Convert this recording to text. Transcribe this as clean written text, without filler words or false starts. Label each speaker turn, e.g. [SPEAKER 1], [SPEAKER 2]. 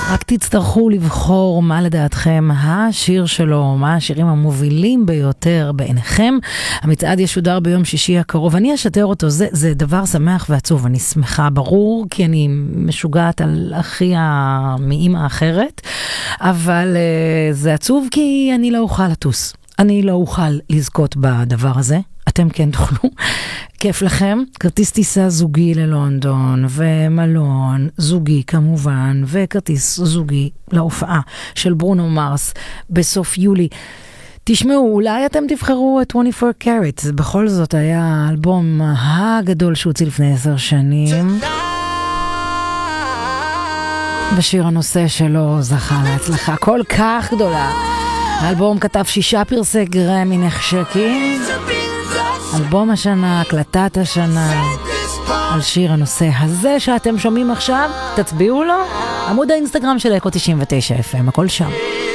[SPEAKER 1] רק תצטרכו לבחור מה לדעתכם השיר שלו, מה השירים המובילים ביותר בעיניכם. המצעד ישודר ביום שישי הקרוב. אני אשתר אותו, זה דבר שמח ועצוב. אני שמחה, ברור, כי אני משוגעת על אחיה מאמא אחרת, אבל זה עצוב כי אני לא אוכל לטוס. אני לא אוכל לזכות בדבר הזה. אתם כן תוכלו. כיף לכם? כרטיס טיסה זוגי ללונדון, ומלון זוגי כמובן, וכרטיס זוגי להופעה של ברונו מרס בסוף יולי. תשמעו, אולי אתם תבחרו את 24 קארט. זה בכל זאת היה האלבום הגדול שהוציא לפני 10 שנים. בשיר הנושא שלו זכה להצלחה כל כך גדולה. האלבום כתב 6 פרסי גרמי נחשקים. אלבום השנה, הקלטת השנה, על שיר הנושא הזה שאתם שומעים עכשיו. תצביעו לו. עמוד האינסטגרם של אקו 99 FM, הכל שם.